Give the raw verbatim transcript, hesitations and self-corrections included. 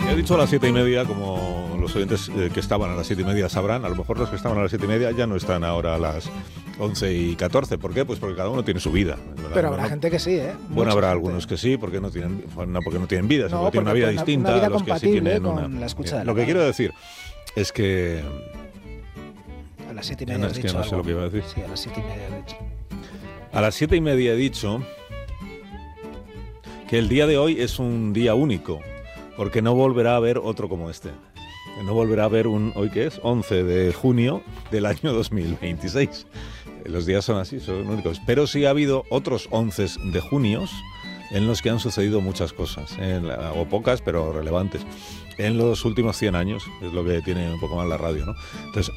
He dicho a las siete y media, como los oyentes eh, que estaban a las siete y media sabrán, a lo mejor los que estaban a las siete y media ya no están ahora a las once y catorce. ¿Por qué? Pues porque cada uno tiene su vida. Pero habrá no, gente que sí, ¿eh? Bueno, habrá gente. algunos que sí, porque no tienen, no porque no tienen vida, sino no, porque tienen una vida una, distinta una vida a los que sí tienen con una. La escucha Mira, de la lo que radio. quiero decir es que a las siete y media no, has es dicho que no sé algo. lo que iba a decir. Sí, a las siete y media he dicho. A las siete y media he dicho que el día de hoy es un día único, porque no volverá a haber otro como este. No volverá a haber un, ¿hoy qué es? once de junio del año dos mil veintiséis. Los días son así, son únicos. Pero sí ha habido otros once de junios en los que han sucedido muchas cosas, en la, o pocas, pero relevantes, en los últimos cien años, es lo que tiene un poco más la radio, ¿no? Entonces,